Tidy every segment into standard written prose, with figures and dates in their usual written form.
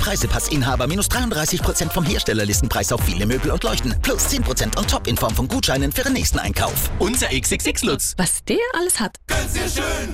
Preisepassinhaber minus 33% vom Herstellerlistenpreis auf viele Möbel und Leuchten. Plus 10% on top in Form von Gutscheinen für den nächsten Einkauf. Unser XXX-Lutz. Was der alles hat. Ganz sehr schön.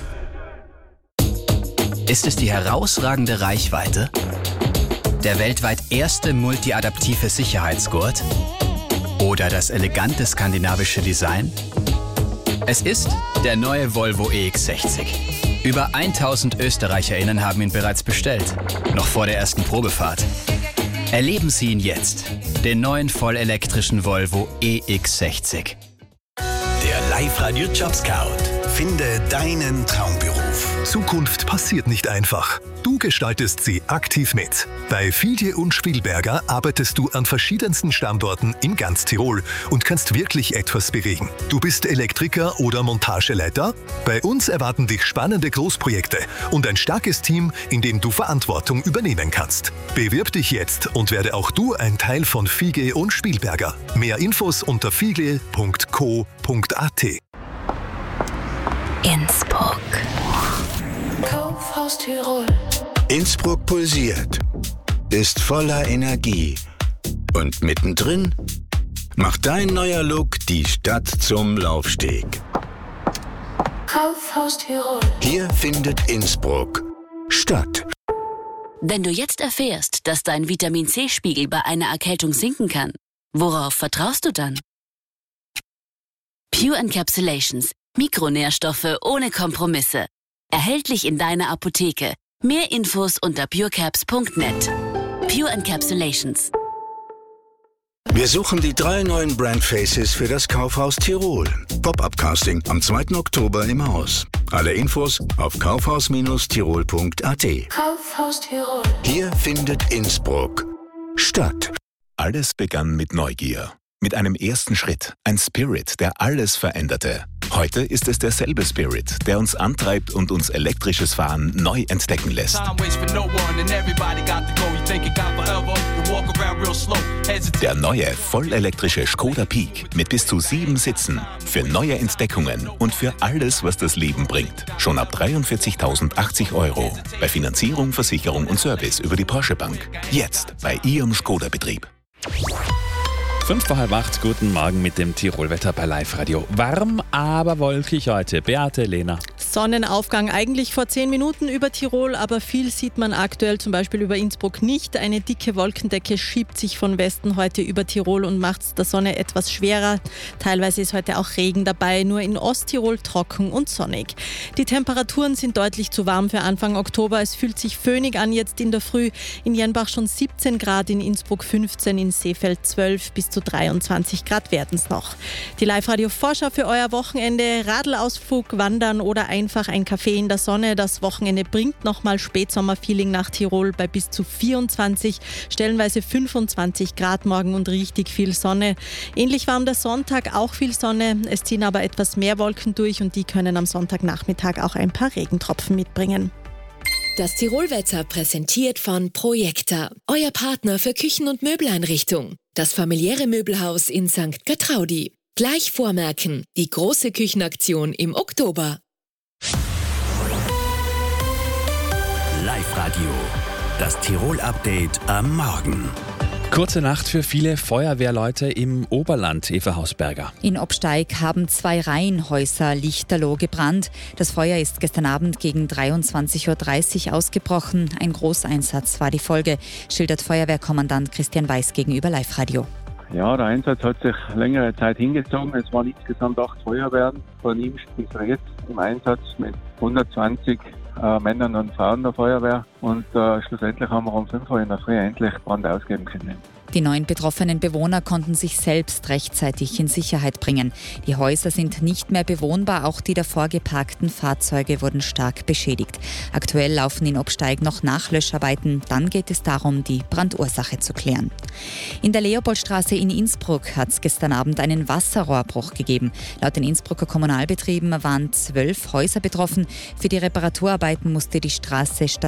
Ist es die herausragende Reichweite? Der weltweit erste multiadaptive Sicherheitsgurt? Oder das elegante skandinavische Design? Es ist der neue Volvo EX60. Über 1000 ÖsterreicherInnen haben ihn bereits bestellt, noch vor der ersten Probefahrt. Erleben Sie ihn jetzt, den neuen vollelektrischen Volvo EX60. Der Live-Radio Job Scout. Finde deinen Traumberuf. Zukunft passiert nicht einfach. Du gestaltest sie aktiv mit. Bei Fiedje und Spielberger arbeitest du an verschiedensten Standorten in ganz Tirol und kannst wirklich etwas bewegen. Du bist Elektriker oder Montageleiter? Bei uns erwarten dich spannende Großprojekte und ein starkes Team, in dem du Verantwortung übernehmen kannst. Bewirb dich jetzt und werde auch du ein Teil von Fiedje und Spielberger. Mehr Infos unter fiedje.co.at. Innsbruck. Kaufhaus Tirol. Innsbruck pulsiert, ist voller Energie. Und mittendrin macht dein neuer Look die Stadt zum Laufsteg. Kaufhaus Tirol. Hier findet Innsbruck statt. Wenn du jetzt erfährst, dass dein Vitamin-C-Spiegel bei einer Erkältung sinken kann, worauf vertraust du dann? Pure Encapsulations. Mikronährstoffe ohne Kompromisse. Erhältlich in deiner Apotheke. Mehr Infos unter purecaps.net. Pure Encapsulations. Wir suchen die 3 neuen Brandfaces für das Kaufhaus Tirol. Pop-up-Casting am 2. Oktober im Haus. Alle Infos auf kaufhaus-tirol.at. Kaufhaus Tirol. Hier findet Innsbruck statt. Alles begann mit Neugier. Mit einem ersten Schritt. Ein Spirit, der alles veränderte. Heute ist es derselbe Spirit, der uns antreibt und uns elektrisches Fahren neu entdecken lässt. Der neue, vollelektrische Skoda Peak mit bis zu 7 Sitzen. Für neue Entdeckungen und für alles, was das Leben bringt. Schon ab 43.080 €. Bei Finanzierung, Versicherung und Service über die Porsche Bank. Jetzt bei Ihrem Skoda-Betrieb. 7:55, guten Morgen mit dem Tirolwetter bei Live Radio. Warm, aber wolkig heute. Beate, Lena. Sonnenaufgang eigentlich vor 10 Minuten über Tirol, aber viel sieht man aktuell zum Beispiel über Innsbruck nicht. Eine dicke Wolkendecke schiebt sich von Westen heute über Tirol und macht es der Sonne etwas schwerer. Teilweise ist heute auch Regen dabei, nur in Osttirol trocken und sonnig. Die Temperaturen sind deutlich zu warm für Anfang Oktober. Es fühlt sich föhnig an jetzt in der Früh. In Jenbach schon 17 Grad, in Innsbruck 15, in Seefeld 12 bis zu 23 Grad werden es noch. Die Live-Radio-Vorschau für euer Wochenende: Radlausflug, Wandern oder einfach ein Kaffee in der Sonne. Das Wochenende bringt nochmal Spätsommerfeeling nach Tirol bei bis zu 24, stellenweise 25 Grad morgen und richtig viel Sonne. Ähnlich warm der Sonntag, auch viel Sonne. Es ziehen aber etwas mehr Wolken durch und die können am Sonntagnachmittag auch ein paar Regentropfen mitbringen. Das Tirolwetter präsentiert von Projekta, euer Partner für Küchen- und Möbeleinrichtung. Das familiäre Möbelhaus in St. Gertraudi. Gleich vormerken, die große Küchenaktion im Oktober. Live-Radio, das Tirol-Update am Morgen. Kurze Nacht für viele Feuerwehrleute im Oberland, Eva Hausberger. In Obsteig haben 2 Reihenhäuser lichterloh gebrannt. Das Feuer ist gestern Abend gegen 23:30 Uhr ausgebrochen. Ein Großeinsatz war die Folge, schildert Feuerwehrkommandant Christian Weiß gegenüber Live-Radio. Ja, der Einsatz hat sich längere Zeit hingezogen. Es waren insgesamt 8 Feuerwehren von ihm bis jetzt im Einsatz mit 120 Männern und Frauen der Feuerwehr. Und schlussendlich haben wir um 5 Uhr in der Früh endlich Brand ausgeben können. Die 9 betroffenen Bewohner konnten sich selbst rechtzeitig in Sicherheit bringen. Die Häuser sind nicht mehr bewohnbar, auch die davor geparkten Fahrzeuge wurden stark beschädigt. Aktuell laufen in Obsteig noch Nachlöscharbeiten, dann geht es darum, die Brandursache zu klären. In der Leopoldstraße in Innsbruck hat es gestern Abend einen Wasserrohrbruch gegeben. Laut den Innsbrucker Kommunalbetrieben waren 12 Häuser betroffen. Für die Reparaturarbeiten musste die Straße